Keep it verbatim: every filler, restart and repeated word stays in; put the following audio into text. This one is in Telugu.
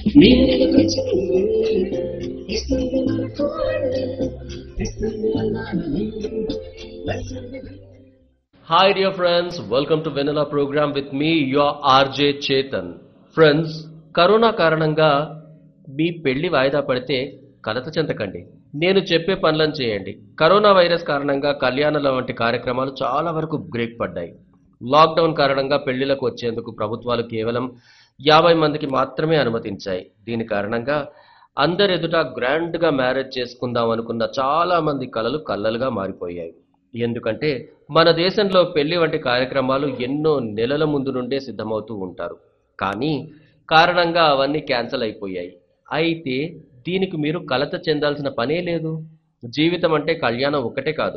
Hi dear friends, welcome to Vanilla program with me, your R J Chetan. Friends, corona కారణంగా మీ పెళ్లి వాయిదా పడితే కలత చెందకండి. నేను చెప్పే పనులను చేయండి. కరోనా వైరస్ కారణంగా కళ్యాణాల వంటి కార్యక్రమాలు చాలా వరకు బ్రేక్ పడ్డాయి. లాక్డౌన్ కారణంగా పెళ్లిలకు వచ్చేందుకు ప్రభుత్వాలు కేవలం యాభై మందికి మాత్రమే అనుమతించాయి. దీని కారణంగా అందరి ఎదుట గ్రాండ్గా మ్యారేజ్ చేసుకుందాం అనుకున్న చాలా మంది కలలు కల్లలుగా మారిపోయాయి. ఎందుకంటే మన దేశంలో పెళ్లి వంటి కార్యక్రమాలు ఎన్నో నెలల ముందు నుండే సిద్ధమవుతూ ఉంటారు. కానీ కారణంగా అవన్నీ క్యాన్సిల్ అయిపోయాయి. అయితే దీనికి మీరు కలత చెందాల్సిన పనే లేదు. జీవితం అంటే కళ్యాణం ఒకటే కాదు.